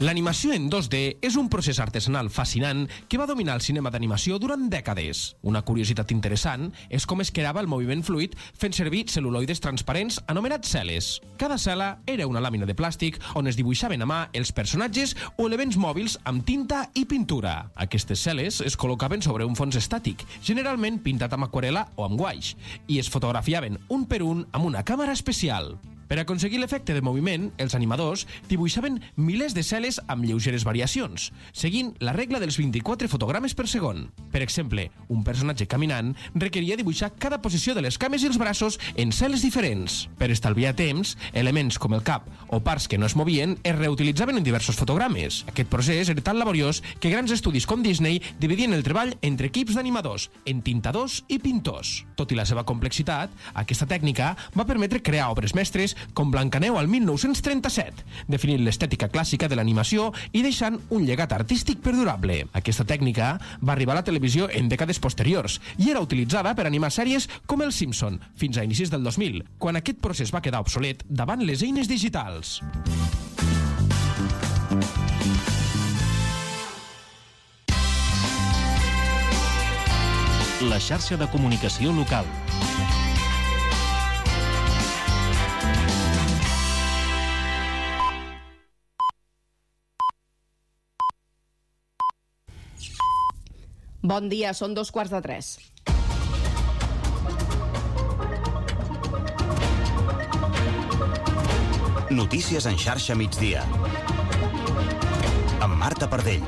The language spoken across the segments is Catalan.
L'animació en 2D és un procés artesanal fascinant que va dominar el cinema d'animació durant dècades. Una curiositat interessant és com es creava el moviment fluid fent servir cel·luloides transparents anomenats cel·les. Cada cel·la era una làmina de plàstic on es dibuixaven a mà els personatges o elements mòbils amb tinta i pintura. Aquestes cel·les es col·locaven sobre un fons estàtic, generalment pintat amb aquarel·la o amb guaix, i es fotografiaven un per un amb una càmera especial. Per aconseguir l'efecte de moviment, els animadors dibuixaven milers de cel·les amb lleugeres variacions, seguint la regla dels 24 fotogrames per segon. Per exemple, un personatge caminant requeria dibuixar cada posició de les cames i els braços en cel·les diferents. Per estalviar temps, elements com el cap o parts que no es movien es reutilitzaven en diversos fotogrames. Aquest procés era tan laboriós que grans estudis com Disney dividien el treball entre equips d'animadors, entintadors i pintors. Tot i la seva complexitat, aquesta tècnica va permetre crear obres mestres com Blancaneu al 1937, definint l'estètica clàssica de l'animació i deixant un llegat artístic perdurable. Aquesta tècnica va arribar a la televisió en dècades posteriors i era utilitzada per animar sèries com Els Simpson, fins a inicis del 2000, quan aquest procés va quedar obsolet davant les eines digitals. La xarxa de comunicació local. Bon dia, són 2:15. Notícies en xarxa migdia. Amb Marta Pardell.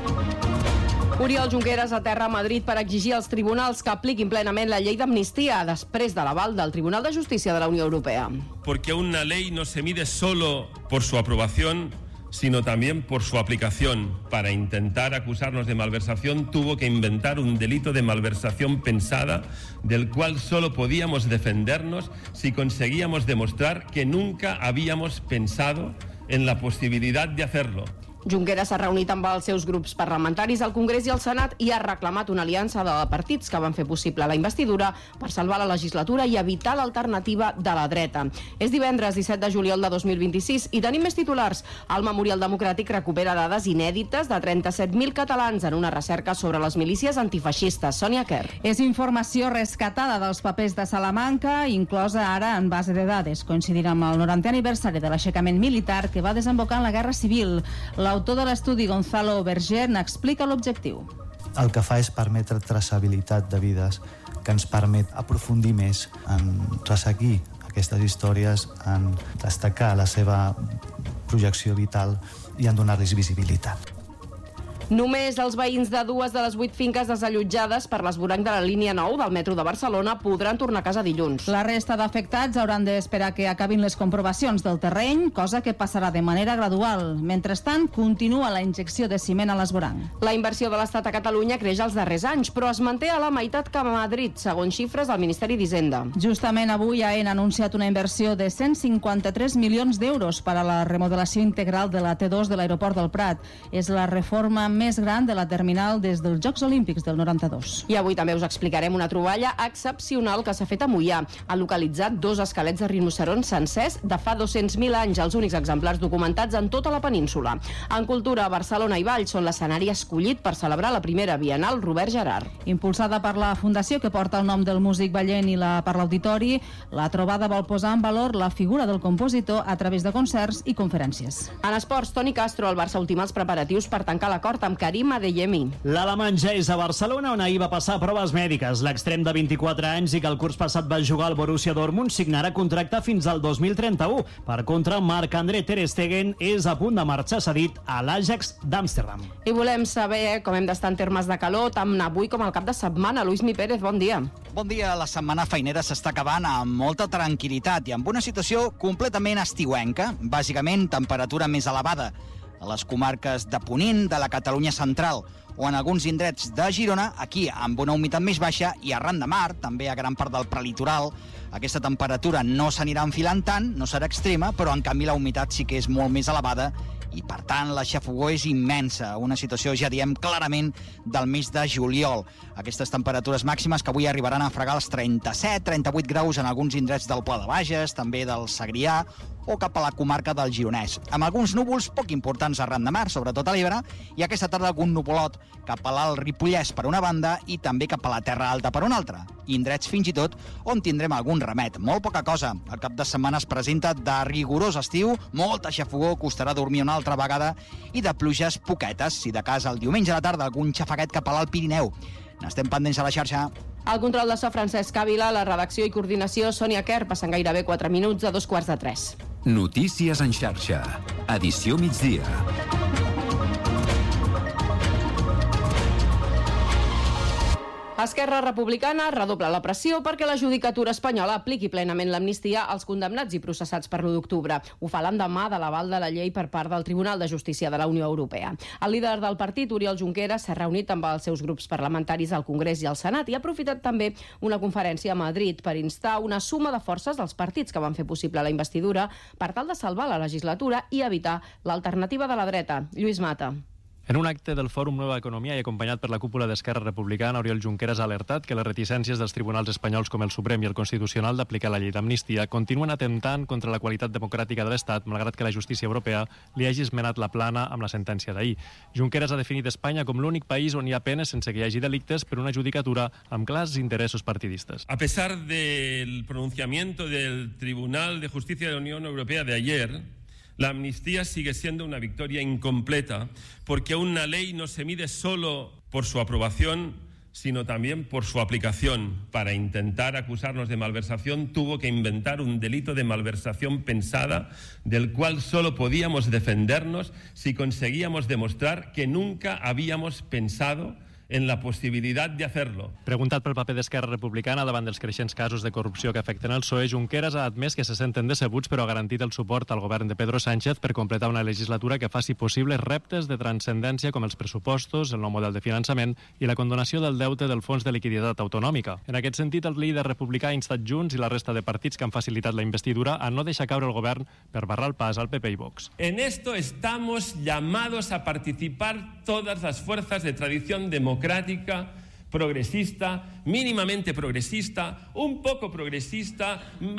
Oriol Junqueras aterra a Madrid per exigir als tribunals que apliquin plenament la llei d'amnistia després de l'aval del Tribunal de Justícia de la Unió Europea. Porque una ley no se mide solo por su aprobación, sino también por su aplicación. Para intentar acusarnos de malversación tuvo que inventar un delito de malversación pensada, del cual solo podíamos defendernos si conseguíamos demostrar que nunca habíamos pensado en la posibilidad de hacerlo. Junqueras s'ha reunit amb els seus grups parlamentaris al Congrés i al Senat i ha reclamat una aliança de partits que van fer possible la investidura per salvar la legislatura i evitar l'alternativa de la dreta. És divendres 17 de juliol de 2026 i tenim més titulars. El Memorial Democràtic recupera dades inèdites de 37.000 catalans en una recerca sobre les milícies antifeixistes. Sònia Kerr. És informació rescatada dels papers de Salamanca, inclosa ara en base de dades, coincidint amb el 90è aniversari de l'aixecament militar que va desembocar en la Guerra Civil. L'autor de l'estudi, Gonzalo Berger, n'explica l'objectiu. El que fa és permetre traçabilitat de vides, que ens permet aprofundir més en resseguir aquestes històries, en destacar la seva projecció vital i en donar-los visibilitat. Només els veïns de 2 de les 8 finques desallotjades per l'esvoranc de la línia 9 del metro de Barcelona podran tornar a casa dilluns. La resta d'afectats hauran d'esperar que acabin les comprovacions del terreny, cosa que passarà de manera gradual. Mentrestant, continua la injecció de ciment a l'esvoranc. La inversió de l'Estat a Catalunya creix els darrers anys, però es manté a la meitat que a Madrid, segons xifres del Ministeri d'Hisenda. Justament avui AENA ha anunciat una inversió de 153 milions d'euros per a la remodelació integral de la T2 de l'aeroport del Prat. És la reforma més gran de la terminal des dels Jocs Olímpics del 92. I avui també us explicarem una troballa excepcional que s'ha fet a Moià. Ha localitzat 2 esquelets de rinocerons sencers de fa 200.000 anys, els únics exemplars documentats en tota la península. En cultura, Barcelona i Valls són l'escenari escollit per celebrar la primera Bienal Robert Gerhard. Impulsada per la fundació que porta el nom del músic ballent i per l'auditori, la trobada vol posar en valor la figura del compositor a través de concerts i conferències. En esports, Toni Castro, el Barça ultima els preparatius per tancar l'acord amb Karim Adeyemi. L'alemany ja és a Barcelona, on ahir va passar proves mèdiques. L'extrem de 24 anys i que el curs passat va jugar al Borussia Dortmund signarà contracte fins al 2031. Per contra, Marc-André ter Stegen és a punt de marxar cedit a l'Ajax d'Amsterdam. I volem saber com hem d'estar en termes de calor, tant avui com al cap de setmana. Luis Mi Pérez, bon dia. Bon dia. La setmana feinera s'està acabant amb molta tranquil·litat i amb una situació completament estiuenca, bàsicament temperatura més elevada a les comarques de Ponent, de la Catalunya central o en alguns indrets de Girona, aquí amb una humitat més baixa, i arran de mar, també a gran part del prelitoral, aquesta temperatura no s'anirà enfilant tant, no serà extrema, però en canvi la humitat sí que és molt més elevada i per tant la xafogor és immensa, una situació ja diem clarament del mes de juliol. Aquestes temperatures màximes que avui arribaran a fregar els 37-38 graus en alguns indrets del Pla de Bages, també del Segrià o cap a la comarca del Gironès, amb alguns núvols poc importants arran de mar, sobretot a l'Ebre, i aquesta tarda algun nuvolot cap a l'Alt Ripollès per una banda i també cap a la Terra Alta per una altra. Indrets fins i tot on tindrem algun remet, molt poca cosa. El cap de setmana es presenta de rigorós estiu, molta xafogor, costarà dormir una altra vegada i de pluges poquetes, si de cas el diumenge a la tarda algun xafaguet cap a l'Alt Pirineu. N'estem pendents a la xarxa. Al control de so, Francesc Ávila, la redacció i coordinació, Sònia Kerr, passen gairebé 4 minuts a 2:45. Notícies en xarxa. Edició migdia. Esquerra Republicana redobla la pressió perquè la judicatura espanyola apliqui plenament l'amnistia als condemnats i processats per l'1 d'octubre. Ho fa l'endemà de l'aval de la llei per part del Tribunal de Justícia de la Unió Europea. El líder del partit, Oriol Junqueras, s'ha reunit amb els seus grups parlamentaris al Congrés i al Senat i ha aprofitat també una conferència a Madrid per instar una suma de forces dels partits que van fer possible la investidura per tal de salvar la legislatura i evitar l'alternativa de la dreta. Lluís Mata. En un acte del Fòrum Nova Economia i acompanyat per la cúpula d'Esquerra Republicana, Oriol Junqueras ha alertat que les reticències dels tribunals espanyols com el Suprem i el Constitucional d'aplicar la llei d'amnistia continuen atemptant contra la qualitat democràtica de l'Estat, malgrat que la justícia europea li hagi esmenat la plana amb la sentència d'ahir. Junqueras ha definit Espanya com l'únic país on hi ha penes sense que hi hagi delictes per una judicatura amb clars interessos partidistes. A pesar del pronunciamiento del Tribunal de Justicia de la Unión Europea de ayer, la amnistía sigue siendo una victoria incompleta porque una ley no se mide solo por su aprobación, sino también por su aplicación. Para intentar acusarnos de malversación tuvo que inventar un delito de malversación pensada del cual solo podíamos defendernos si conseguíamos demostrar que nunca habíamos pensado en la possibilitat de hacerlo. Preguntat pel paper d'Esquerra Republicana davant dels creixents casos de corrupció que afecten el PSOE, Junqueras ha admès que se senten decebuts però ha garantit el suport al govern de Pedro Sánchez per completar una legislatura que faci possibles reptes de transcendència com els pressupostos, el nou model de finançament i la condonació del deute del Fons de Liquiditat Autonòmica. En aquest sentit, el líder republicà ha instat Junts i la resta de partits que han facilitat la investidura a no deixar caure el govern per barrar el pas al PP i Vox. En esto estamos llamados a participar todas las fuerzas de tradición democrática, progresista, mínimamente progresista, un poco progresista,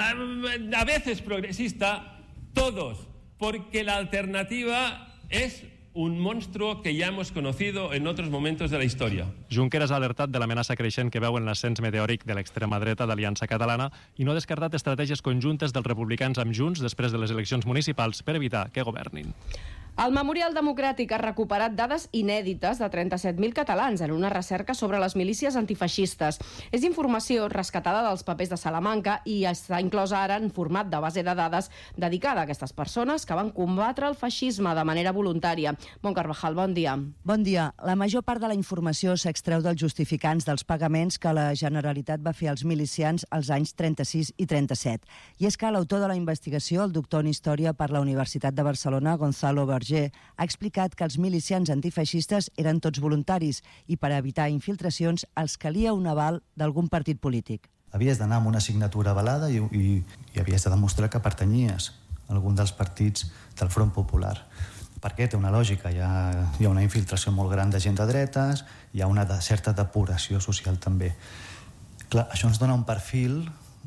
a veces progresista, todos, porque la alternativa es un monstruo que ya hemos conocido en otros momentos de la historia. Junqueras ha alertat de l'amenaça creixent que veu en l'ascens meteòric de l'extrema dreta d'Aliança Catalana i no ha descartat estratègies conjuntes dels republicans amb Junts després de les eleccions municipals per evitar que governin. El Memorial Democràtic ha recuperat dades inèdites de 37.000 catalans en una recerca sobre les milícies antifeixistes. És informació rescatada dels papers de Salamanca i està inclosa ara en format de base de dades dedicada a aquestes persones que van combatre el feixisme de manera voluntària. Bon Carvajal, bon dia. Bon dia. La major part de la informació s'extreu dels justificants dels pagaments que la Generalitat va fer als milicians als anys 36 i 37. I és que l'autor de la investigació, el doctor en Història per la Universitat de Barcelona, Gonzalo Berger, ha explicat que els milicians antifeixistes eren tots voluntaris i per evitar infiltracions els calia un aval d'algun partit polític. Havies d'anar amb una signatura avalada i havies de demostrar que pertanyies a algun dels partits del Front Popular. Perquè té una lògica, hi ha una infiltració molt gran de gent de dretes, hi ha una certa depuració social també. Clar, això ens dona un perfil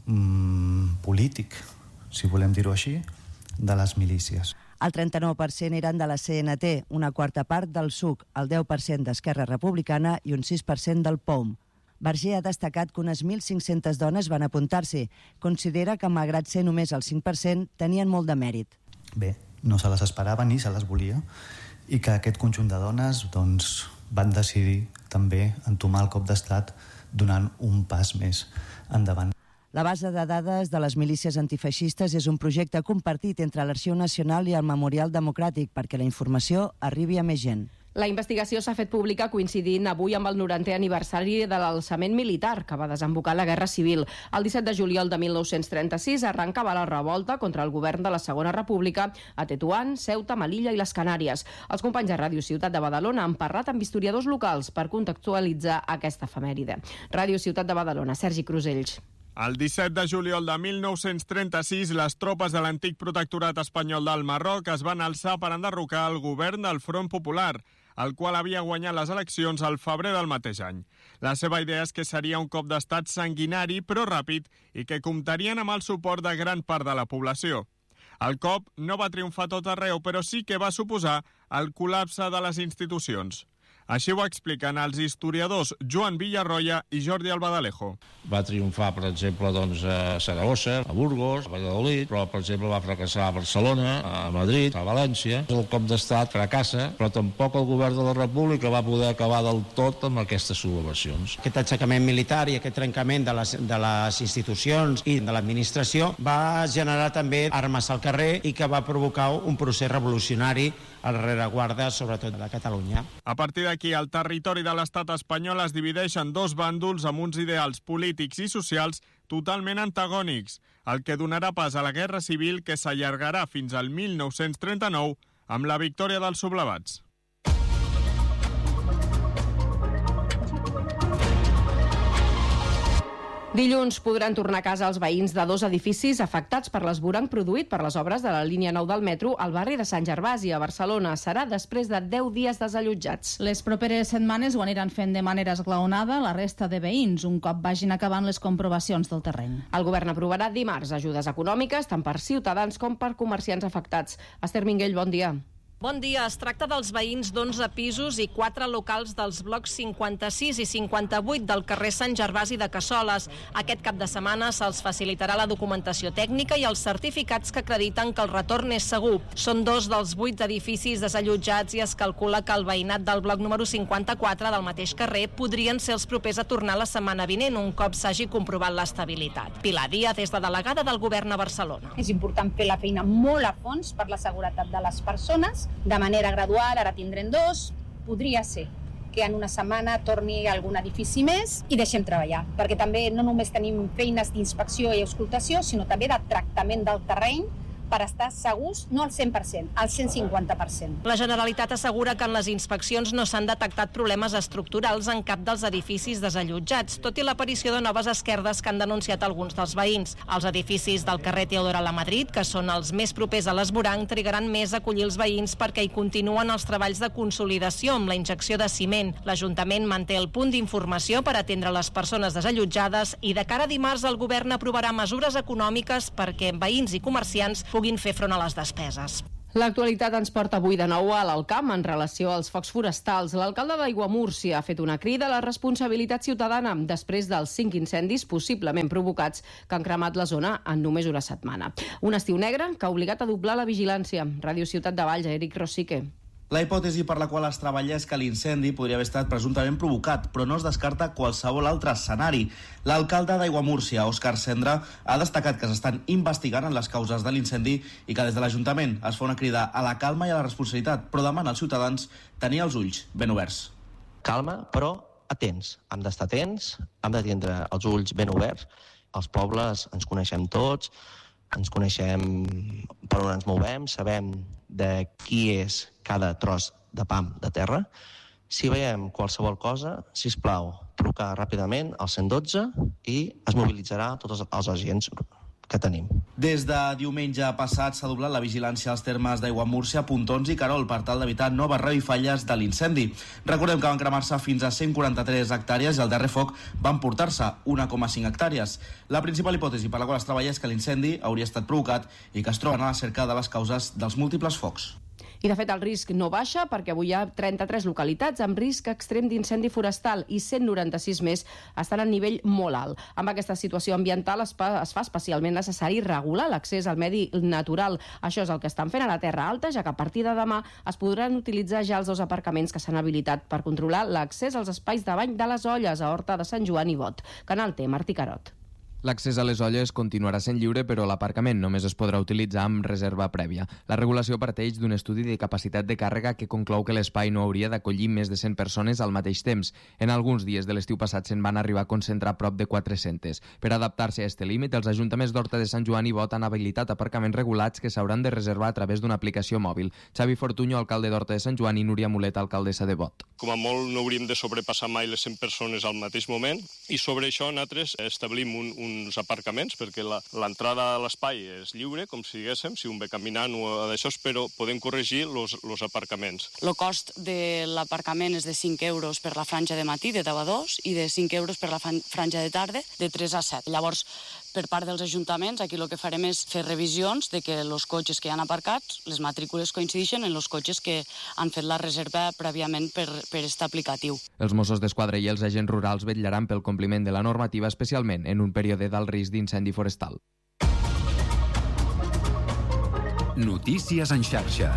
polític, si volem dir-ho així, de les milícies. El 39% eren de la CNT, una quarta part del SUC, el 10% d'Esquerra Republicana i un 6% del POUM. Berger ha destacat que unes 1.500 dones van apuntar-s'hi. Considera que, malgrat ser només el 5%, tenien molt de mèrit. Bé, no se les esperava ni se les volia i que aquest conjunt de dones van decidir també entomar el cop d'estat donant un pas més endavant. La base de dades de les milícies antifeixistes és un projecte compartit entre l'Arxiu Nacional i el Memorial Democràtic perquè la informació arribi a més gent. La investigació s'ha fet pública coincidint avui amb el 90è aniversari de l'alçament militar que va desembocar la Guerra Civil. El 17 de juliol de 1936 arrencava la revolta contra el govern de la Segona República a Tetuán, Ceuta, Melilla i les Canàries. Els companys de Ràdio Ciutat de Badalona han parlat amb historiadors locals per contextualitzar aquesta efemèride. Ràdio Ciutat de Badalona, Sergi Crusells. El 17 de juliol de 1936, les tropes de l'antic protectorat espanyol del Marroc es van alçar per enderrocar el govern del Front Popular, el qual havia guanyat les eleccions al febrer del mateix any. La seva idea és que seria un cop d'estat sanguinari però ràpid i que comptarien amb el suport de gran part de la població. El cop no va triomfar tot arreu, però sí que va suposar el col·lapse de les institucions. Així ho expliquen els historiadors Joan Villarroya i Jordi Albadalejo. Va triomfar, per exemple, a Saragossa, a Burgos, a Valladolid, però, per exemple, va fracassar a Barcelona, a Madrid, a València. El cop d'estat fracassa, però tampoc el govern de la República va poder acabar del tot amb aquestes sublevacions. Aquest aixecament militar i aquest trencament de les institucions i de l'administració va generar també armes al carrer i que va provocar un procés revolucionari a la rereguarda, sobretot de Catalunya. A partir d'aquí, el territori de l'estat espanyol es divideix en dos bàndols amb uns ideals polítics i socials totalment antagònics, el que donarà pas a la Guerra Civil que s'allargarà fins al 1939 amb la victòria dels sublevats. Dilluns podran tornar a casa els veïns de dos edificis afectats per l'esvoranc produït per les obres de la línia 9 del metro al barri de Sant Gervasi, a Barcelona. Serà després de 10 dies desallotjats. Les properes setmanes ho aniran fent de manera esglaonada la resta de veïns, un cop vagin acabant les comprovacions del terreny. El govern aprovarà dimarts ajudes econòmiques tant per ciutadans com per comerciants afectats. Esther Minguell, bon dia. Bon dia. Es tracta dels veïns d'11 pisos i 4 locals dels blocs 56 i 58 del carrer Sant Gervasi de Cassoles. Aquest cap de setmana se'ls facilitarà la documentació tècnica i els certificats que acrediten que el retorn és segur. Són 2 dels 8 edificis desallotjats i es calcula que el veïnat del bloc número 54 del mateix carrer podrien ser els propers a tornar la setmana vinent, un cop s'hagi comprovat l'estabilitat. Pilar Díaz és la delegada del govern a Barcelona. És important fer la feina molt a fons per la seguretat de les persones, de manera gradual. Ara tindrem 2, podria ser que en una setmana torni algun edifici més i deixem treballar, perquè també no només tenim feines d'inspecció i auscultació, sinó també de tractament del terreny per estar segurs, no al 100%, al 150%. La Generalitat assegura que en les inspeccions no s'han detectat problemes estructurals en cap dels edificis desallotjats, tot i l'aparició de noves esquerdes que han denunciat alguns dels veïns. Els edificis del carrer Teodora la Madrid, que són els més propers a l'esvoranc, trigaran més a acollir els veïns perquè hi continuen els treballs de consolidació amb la injecció de ciment. L'Ajuntament manté el punt d'informació per atendre les persones desallotjades i de cara a dimarts el govern aprovarà mesures econòmiques perquè veïns i comerciants puguin fer front a les despeses. L'actualitat ens porta avui de nou a l'Alcamp en relació als focs forestals. L'alcalde d'Aiguamúrcia ha fet una crida a la responsabilitat ciutadana després dels 5 incendis possiblement provocats que han cremat la zona en només una setmana. Un estiu negre que ha obligat a doblar la vigilància. Ràdio Ciutat de Valls, Eric Rosique. La hipòtesi per la qual es treballa és que l'incendi podria haver estat presumptament provocat, però no es descarta qualsevol altre escenari. L'alcalde d'Aiguamúrcia, Òscar Cendra, ha destacat que s'estan investigant en les causes de l'incendi i que des de l'Ajuntament es fa una crida a la calma i a la responsabilitat, però demana als ciutadans tenir els ulls ben oberts. Calma, però atents. Hem d'estar atents, hem de tindre els ulls ben oberts. Els pobles ens coneixem tots, ens coneixem per on ens movem, sabem de qui és cada tros de pam de terra. Si veiem qualsevol cosa, sisplau, trucar ràpidament al 112 i es mobilitzarà tots els agents que tenim. Des de diumenge passat s'ha doblat la vigilància als termes d'Aiguamúrcia, Pontons i Querol per tal d'evitar noves revifalles de l'incendi. Recordem que van cremar-se fins a 143 hectàrees i al darrer foc van portar-se 1,5 hectàrees. La principal hipòtesi per la qual es treballa és que l'incendi hauria estat provocat i que es troben a la cerca de les causes dels múltiples focs. I, de fet, el risc no baixa perquè avui hi ha 33 localitats amb risc extrem d'incendi forestal i 196 més estan a nivell molt alt. Amb aquesta situació ambiental es fa especialment necessari regular l'accés al medi natural. Això és el que estan fent a la Terra Alta, ja que a partir de demà es podran utilitzar ja els 2 aparcaments que s'han habilitat per controlar l'accés als espais de bany de les Olles a Horta de Sant Joan i Bot. Canal T, Martí Carot. L'accés a les olles continuarà sent lliure, però l'aparcament només es podrà utilitzar amb reserva prèvia. La regulació parteix d'un estudi de capacitat de càrrega que conclou que l'espai no hauria d'acollir més de 100 persones al mateix temps. En alguns dies de l'estiu passat se'n van arribar a concentrar prop de 400. Per adaptar-se a aquest límit, els ajuntaments d'Horta de Sant Joan i Bot han habilitat aparcaments regulats que s'hauran de reservar a través d'una aplicació mòbil. Xavi Fortuño, alcalde d'Horta de Sant Joan, i Núria Mulet, alcaldessa de Bot. Com a molt no hauríem de sobrepassar mai les 100 persones al mateix moment i sobre això nosaltres establim uns aparcaments perquè l'entrada a l'espai és lliure, com si diguéssim, si un ve caminant o d'això, però podem corregir els aparcaments. El cost de l'aparcament és de 5 euros per la franja de matí, de 10 a 2, i de 5 euros per la franja de tarda, de 3 a 7. Llavors, Per part dels ajuntaments, aquí el que farem és fer revisions de que els cotxes que hi han aparcats, les matrícules coincideixen en els cotxes que han fet la reserva prèviament per aquest aplicatiu. Els Mossos d'Esquadra i els agents rurals vetllaran pel compliment de la normativa, especialment en un període d'alt risc d'incendi forestal. Notícies en xarxa.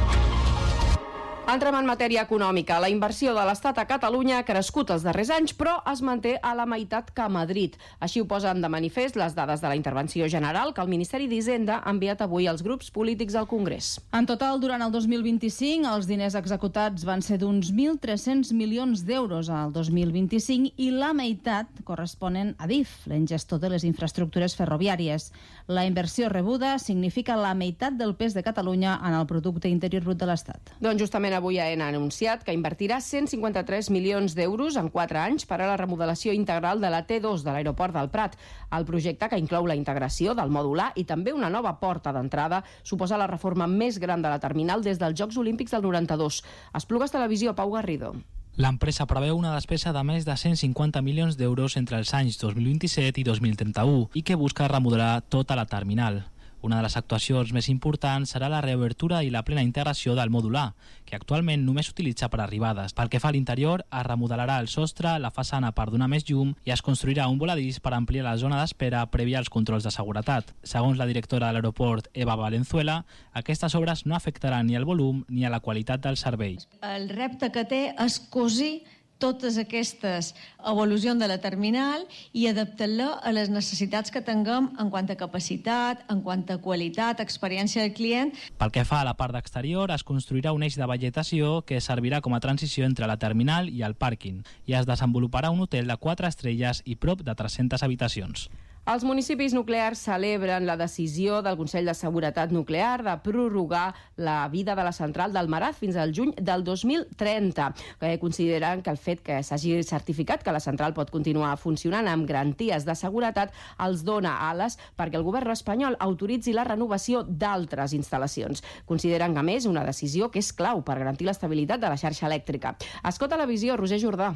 Entrem en matèria econòmica. La inversió de l'Estat a Catalunya ha crescut els darrers anys, però es manté a la meitat que a Madrid. Així ho posen de manifest les dades de la intervenció general que el Ministeri d'Hisenda ha enviat avui als grups polítics al Congrés. En total, durant el 2025, els diners executats van ser d'uns 1.300 milions d'euros al 2025 i la meitat corresponen a DIF, l'engestor de les infraestructures ferroviàries. La inversió rebuda significa la meitat del pes de Catalunya en el Producte Interior Brut de l'Estat. Doncs justament avui AENA ha anunciat que invertirà 153 milions d'euros en 4 anys per a la remodelació integral de la T2 de l'aeroport del Prat. El projecte, que inclou la integració del mòdul A i també una nova porta d'entrada, suposa la reforma més gran de la terminal des dels Jocs Olímpics del 92. Esplugues Televisió, Pau Garrido. L'empresa preveu una despesa de més de 150 milions d'euros entre els anys 2027 i 2031 i que busca remodelar tota la terminal. Una de les actuacions més importants serà la reobertura i la plena integració del mòdul A, que actualment només s'utilitza per arribades. Pel que fa a l'interior, es remodelarà el sostre, la façana per donar més llum i es construirà un voladís per ampliar la zona d'espera prèvia als controls de seguretat. Segons la directora de l'aeroport, Eva Valenzuela, aquestes obres no afectaran ni el volum ni a la qualitat del servei. El repte que té és cosir totes aquestes evolucions de la terminal i adaptar-la a les necessitats que tinguem en quant a capacitat, en quant a qualitat, experiència del client. Pel que fa a la part d'exterior, es construirà un eix de vegetació que servirà com a transició entre la terminal i el pàrquing i es desenvoluparà un hotel de 4 estrelles i prop de 300 habitacions. Els municipis nuclears celebren la decisió del Consell de Seguretat Nuclear de prorrogar la vida de la central d'Almaraz fins al juny del 2030. Consideren que el fet que s'hagi certificat que la central pot continuar funcionant amb garanties de seguretat els dona ales perquè el govern espanyol autoritzi la renovació d'altres instal·lacions. Consideren, a més, una decisió que és clau per garantir l'estabilitat de la xarxa elèctrica. Escolta la visió, Roger Jordà.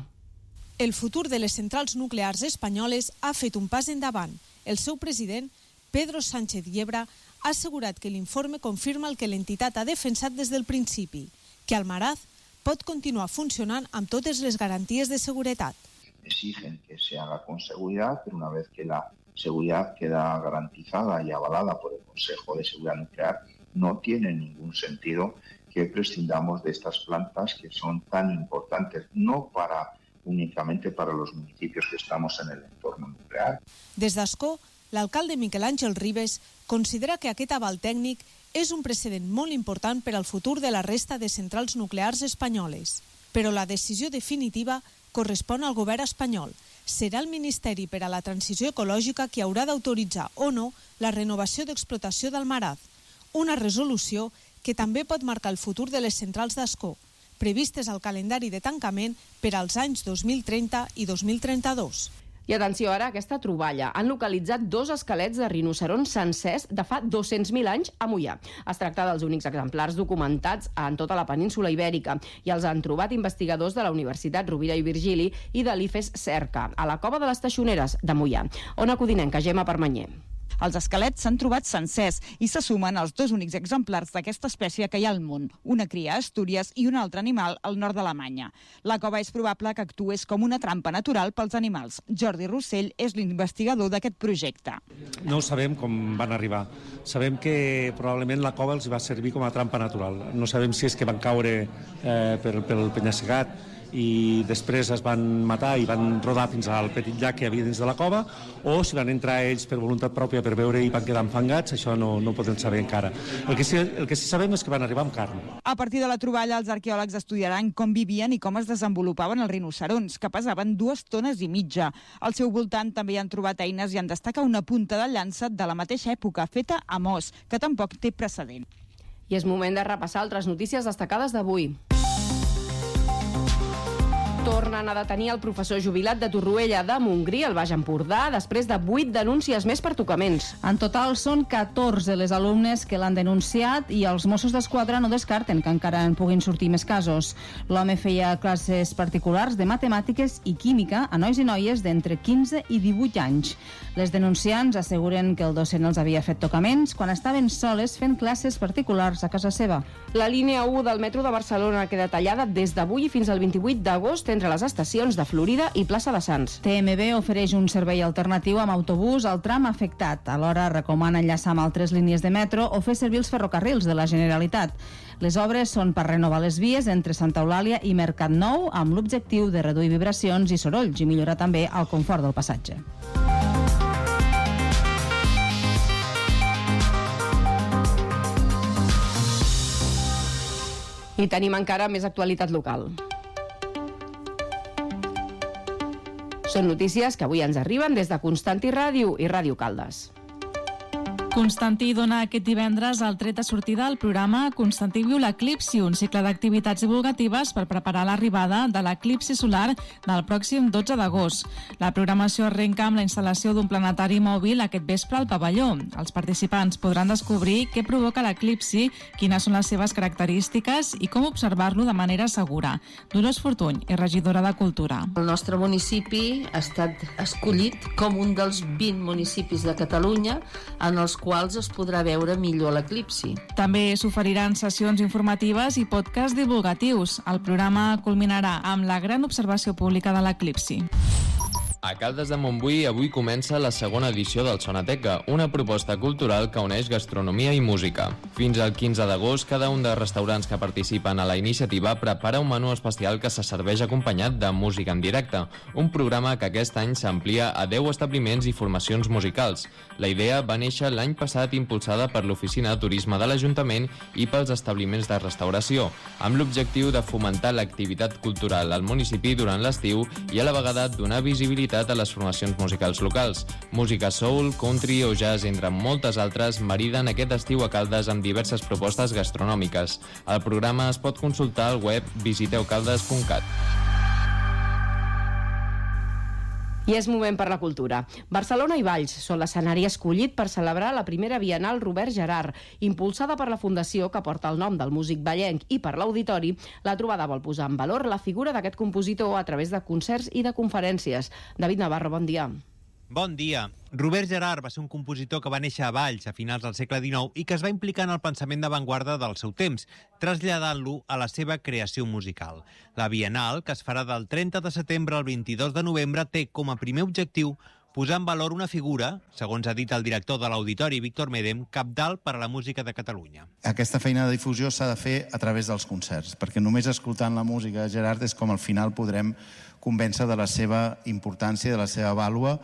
El futur de les centrals nuclears espanyoles ha fet un pas endavant. El seu president, Pedro Sánchez Yebra, ha assegurat que l'informe confirma el que l'entitat ha defensat des del principi, que Almaraz pot continuar funcionant amb totes les garanties de seguretat. Exigen que se haga con seguridad, pero una vez que la seguridad queda garantizada y avalada por el Consejo de Seguridad Nuclear, no tiene ningún sentido que prescindamos de estas plantas que son tan importantes, no únicamente para los municipios que estamos en el entorno nuclear. Des d'Ascó, l'alcalde Miquel Àngel Ribes considera que aquest aval tècnic és un precedent molt important per al futur de la resta de centrals nuclears espanyoles. Però la decisió definitiva correspon al govern espanyol. Serà el Ministeri per a la Transició Ecològica qui haurà d'autoritzar o no la renovació d'explotació d'Almaraz, una resolució que també pot marcar el futur de les centrals d'Ascó, previstes al calendari de tancament per als anys 2030 i 2032. I atenció ara a aquesta troballa. Han localitzat 2 esquelets de rinocerons sencers de fa 200.000 anys a Moià. Es tracta dels únics exemplars documentats en tota la península ibèrica i els han trobat investigadors de la Universitat Rovira i Virgili i de l'IFES Cerca, a la cova de les Teixoneres de Moià. Ona Codinenca, Gemma Permanyer. Els esquelets s'han trobat sencers i se sumen als 2 únics exemplars d'aquesta espècie que hi ha al món, una cria a Astúries i un altre animal al nord d'Alemanya. La cova és probable que actués com una trampa natural pels animals. Jordi Rossell és l'investigador d'aquest projecte. No sabem com van arribar. Sabem que probablement la cova els va servir com a trampa natural. No sabem si és que van caure pel penya-segat i després es van matar i van rodar fins al petit llac que hi havia dins de la cova, o si van entrar ells per voluntat pròpia per veure i van quedar enfangats, això no ho podem saber encara. El que sí sabem és que van arribar amb carn. A partir de la troballa, els arqueòlegs estudiaran com vivien i com es desenvolupaven els rinocerons, que pesaven 2,5 tones. Al seu voltant també hi han trobat eines i en destaca una punta de llança de la mateixa època, feta amb os, que tampoc té precedent. I és moment de repassar altres notícies destacades d'avui. Tornen a detenir el professor jubilat de Torroella de Montgrí, al Baix Empordà, després de 8 denúncies més per tocaments. En total són 14 les alumnes que l'han denunciat i els Mossos d'Esquadra no descarten que encara en puguin sortir més casos. L'home feia classes particulars de matemàtiques i química a nois i noies d'entre 15 i 18 anys. Les denunciants asseguren que el docent els havia fet tocaments quan estaven soles fent classes particulars a casa seva. La línia 1 del metro de Barcelona queda tallada des d'avui fins al 28 d'agost entre les estacions de Florida i Plaça de Sants. TMB ofereix un servei alternatiu amb autobús al tram afectat. Alhora recomana enllaçar amb altres línies de metro o fer servir els ferrocarrils de la Generalitat. Les obres són per renovar les vies entre Santa Eulàlia i Mercat Nou amb l'objectiu de reduir vibracions i sorolls i millorar també el confort del passatge. I tenim encara més actualitat local. Són notícies que avui ens arriben des de Constantí Ràdio i Ràdio Caldes. Constantí dona aquest divendres el tret de sortida al programa Constantí viu l'eclipsi, un cicle d'activitats divulgatives per preparar l'arribada de l'eclipsi solar del pròxim 12 d'agost. La programació arrenca amb la instal·lació d'un planetari mòbil aquest vespre al pavelló. Els participants podran descobrir què provoca l'eclipsi, quines són les seves característiques i com observar-lo de manera segura. Dolors Fortuny és regidora de Cultura. El nostre municipi ha estat escollit com un dels 20 municipis de Catalunya en els quals es podrà veure millor l'eclipsi. També s'oferiran sessions informatives i podcasts divulgatius. El programa culminarà amb la gran observació pública de l'eclipsi. A Caldes de Montbui avui comença la segona edició del Sonateca, una proposta cultural que uneix gastronomia i música. Fins al 15 d'agost, cada un dels restaurants que participen a la iniciativa prepara un menú especial que se serveix acompanyat de música en directe, un programa que aquest any s'amplia a 10 establiments i formacions musicals. La idea va néixer l'any passat impulsada per l'Oficina de Turisme de l'Ajuntament i pels establiments de restauració, amb l'objectiu de fomentar l'activitat cultural al municipi durant l'estiu i a la vegada donar visibilitat a les formacions musicals locals. Música soul, country o jazz, entre moltes altres, mariden aquest estiu a Caldes amb diverses propostes gastronòmiques. El programa es pot consultar al web visiteucaldes.cat. I és moment per la cultura. Barcelona i Valls són l'escenari escollit per celebrar la primera Bienal Robert Gerhard. Impulsada per la fundació que porta el nom del músic vallenc i per l'Auditori, la trobada vol posar en valor la figura d'aquest compositor a través de concerts i de conferències. David Navarro, bon dia. Bon dia. Robert Gerhard va ser un compositor que va néixer a Valls a finals del segle XIX i que es va implicar en el pensament d'avantguarda del seu temps, traslladant-lo a la seva creació musical. La Bienal, que es farà del 30 de setembre al 22 de novembre, té com a primer objectiu posar en valor una figura, segons ha dit el director de l'Auditori, Víctor Medem, cabdal per a la música de Catalunya. Aquesta feina de difusió s'ha de fer a través dels concerts, perquè només escoltant la música de Gerhard és com al final podrem convèncer de la seva importància, de la seva vàlua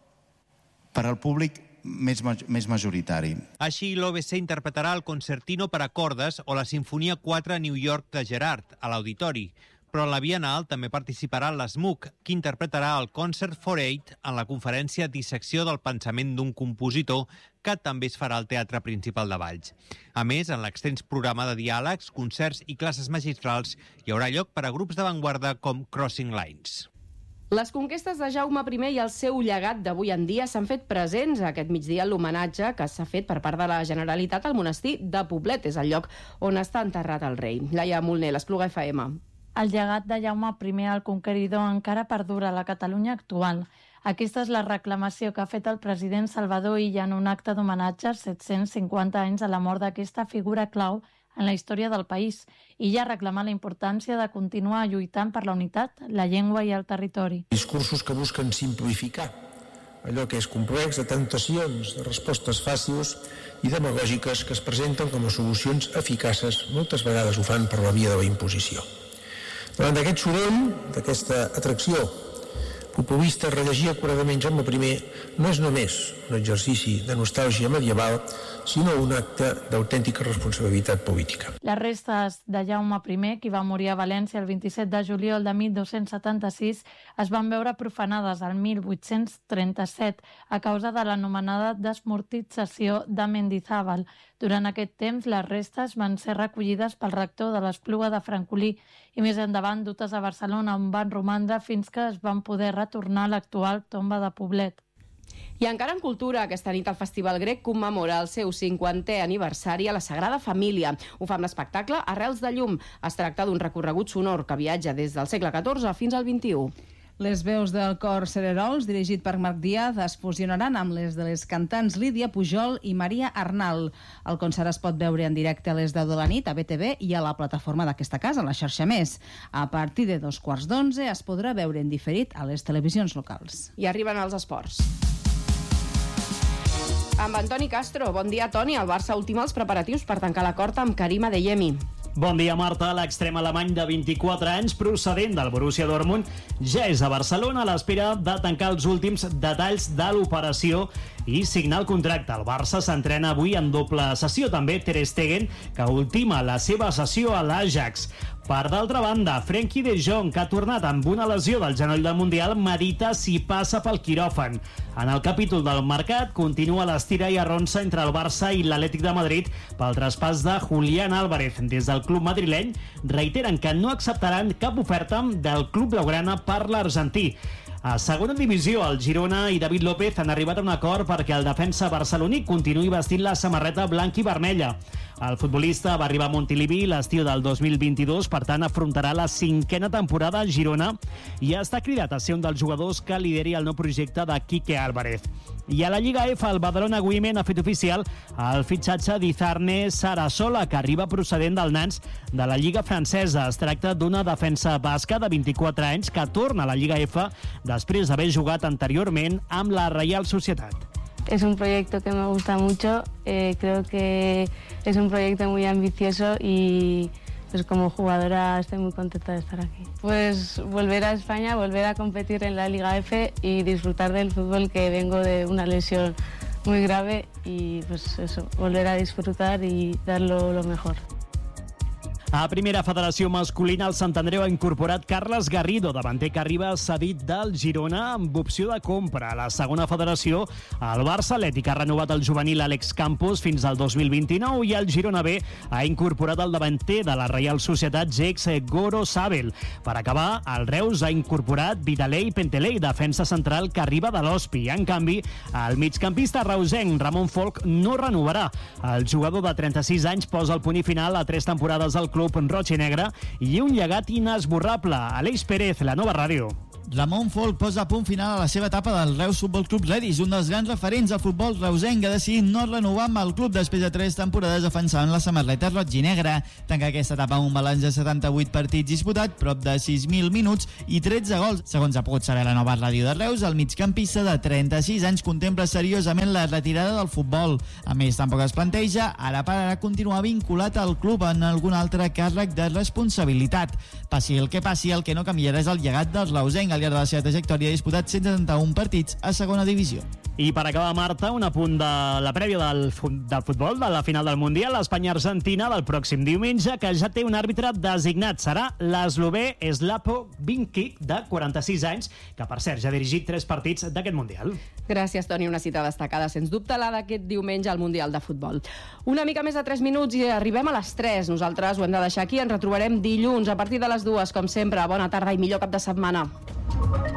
per al públic més majoritari. Així, l'OBC interpretarà el Concertino per a cordes o la Sinfonia 4 a New York de Gerhard, a l'Auditori. Però en la Bienal també participarà l'SMUC, que interpretarà el Concert for Eight en la conferència Dissecció del pensament d'un compositor, que també es farà al Teatre Principal de Valls. A més, en l'extens programa de diàlegs, concerts i classes magistrals hi haurà lloc per a grups d'avantguarda com Crossing Lines. Les conquestes de Jaume I i el seu llegat d'avui en dia s'han fet presents aquest migdia en l'homenatge que s'ha fet per part de la Generalitat al monestir de Poblet, és el lloc on està enterrat el rei. Laia Molner, l'Espluga FM. El llegat de Jaume I el Conqueridor encara perdura a la Catalunya actual. Aquesta és la reclamació que ha fet el president Salvador Illa en un acte d'homenatge als 750 anys de la mort d'aquesta figura clau en la història del país, i ja reclamar la importància de continuar lluitant per la unitat, la llengua i el territori. Discursos que busquen simplificar allò que és complex, de temptacions, de respostes fàcils i demagògiques que es presenten com a solucions eficaces, moltes vegades ho fan per la via de la imposició. Davant d'aquest soroll, d'aquesta atracció populista rellegir acuradament Jaume I no és només un exercici de nostàlgia medieval, sinó un acte d'autèntica responsabilitat política. Les restes de Jaume I, qui va morir a València el 27 de juliol de 1276, es van veure profanades el 1837 a causa de l'anomenada desmortització de Mendizábal. Durant aquest temps, les restes van ser recollides pel rector de l'Espluga de Francolí i més endavant dutes a Barcelona, on van romandre fins que es van poder retornar a l'actual tomba de Poblet. I encara en cultura, aquesta nit el Festival Grec commemora el seu 50è aniversari a la Sagrada Família. Ho fa amb l'espectacle Arrels de llum. Es tracta d'un recorregut sonor que viatja des del segle XIV fins al XXI. Les veus del cor Cererols, dirigit per Marc Díaz, es fusionaran amb les de les cantants Lídia Pujol i Maria Arnal. El concert es pot veure en directe a les 10 de la nit a BTV i a la plataforma d'aquesta casa, la xarxa Més. A partir de 11:15 es podrà veure en diferit a les televisions locals. I arriben els esports. Amb Antoni Castro. Bon dia, Toni. El Barça ultima els preparatius per tancar l'acord amb Karim Adeyemi. Bon dia, Marta. L'extrem alemany de 24 anys procedent del Borussia Dortmund ja és a Barcelona a l'espera de tancar els últims detalls de l'operació i signar el contracte. El Barça s'entrena avui en doble sessió. També Ter Stegen, que ultima la seva sessió a l'Ajax. Per d'altra banda, Frenkie de Jong, que ha tornat amb una lesió del genoll del Mundial, medita si passa pel quiròfan. En el capítol del mercat continua l'estira i arronsa entre el Barça i l'Atlètic de Madrid pel traspàs de Julián Álvarez. Des del club madrileny reiteren que no acceptaran cap oferta del club blaugrana per l'argentí. A segona divisió, el Girona i David López han arribat a un acord perquè el defensa barceloní continuï vestint la samarreta blanca i vermella. El futbolista va arribar a Montilivi l'estiu del 2022, per tant afrontarà la 5a temporada a Girona i està cridat a ser un dels jugadors que lideri el nou projecte de Quique Álvarez. I a la Lliga F, el Badalona Women ha fet oficial el fitxatge d'Izarne Sarasola, que arriba procedent del Nantes de la Lliga francesa. Es tracta d'una defensa basca de 24 anys que torna a la Lliga F després d'haver jugat anteriorment amb la Real Sociedad. Es un proyecto que me gusta mucho, creo que es un proyecto muy ambicioso y pues como jugadora estoy muy contenta de estar aquí. Pues volver a España, volver a competir en la Liga F y disfrutar del fútbol, que vengo de una lesión muy grave, y pues eso, volver a disfrutar y darlo lo mejor. A primera federació masculina, el Sant Andreu ha incorporat Carles Garrido, davanter que arriba cedit del Girona amb opció de compra. A la segona federació, el Barça Atlètic ha renovat el juvenil Àlex Campos fins al 2029 i el Girona B ha incorporat el davanter de la Real Societat Gex Goro Sabel. Per acabar, el Reus ha incorporat Vidalei Pentelei, defensa central que arriba de l'Hospi. En canvi, el migcampista reusenc Ramon Folk no renovarà. El jugador de 36 anys posa el punt i final a 3 temporades al club roig i negre i un llegat inesborrable. Aleix Pérez, La Nova Ràdio. Ramon Folk posa a punt final a la seva etapa del Reus Futbol Club Ladies, un dels grans referents al futbol reusenc, que ha decidit no renovar amb el club després de 3 temporades defensant la samarreta roig i negra. Tanca aquesta etapa amb un balanç de 78 partits disputats, prop de 6.000 minuts i 13 gols. Segons ha pogut saber La Nova Ràdio de Reus, el migcampista de 36 anys contempla seriosament la retirada del futbol. A més, tampoc es planteja ara per ara continuar vinculat al club en algun altre càrrec de responsabilitat. Passi el que passi, el que no canviarà és el llegat del reusenc. Al llarg de la seva trajectòria ha disputat 171 partits a segona divisió. I per acabar, Marta, un apunt de la prèvia del futbol, de la final del Mundial, Espanya-Argentina del pròxim diumenge, que ja té un àrbitre designat. Serà l'eslovè Slavko Vinkic, de 46 anys, que per cert ja ha dirigit 3 partits d'aquest Mundial. Gràcies, Toni. Una cita destacada, sens dubte, la d'aquest diumenge al Mundial de Futbol. Una mica més de 3 minuts i arribem a les 3. Nosaltres ho hem de deixar aquí. Ens retrobarem dilluns a partir de les 2, com sempre. Bona tarda i millor cap de setmana.